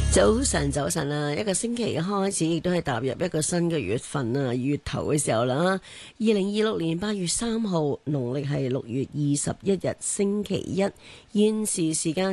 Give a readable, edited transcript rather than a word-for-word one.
早晨，早晨啊！一個星期嘅開始，亦都係踏入一個新嘅月份啊，月頭嘅時候啦。2026年8月3號，農曆係6月21日，星期一，現時時間